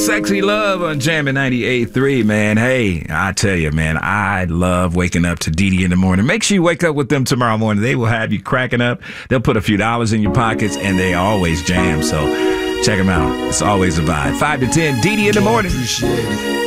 Sexy Love on Jammin' 98.3, man. Hey, I tell you, man, I love waking up to Dee Dee in the morning. Make sure you wake up with them tomorrow morning. They will have you cracking up. They'll put a few dollars in your pockets, and they always jam. So check them out. It's always a vibe. 5 to 10, Dee Dee in the morning.